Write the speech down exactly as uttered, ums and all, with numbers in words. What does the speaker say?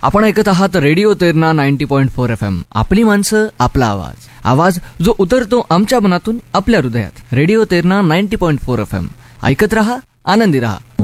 आपण ऐकत आहात radio Terna ninety point four F M. आपली माणसं, आपला आवाज. आवाज जो उतरतो आमच्या मनातून आपल्या हृदयात. Radio Terna ninety point four F M. ऐकत रहा, आनंदी रहा.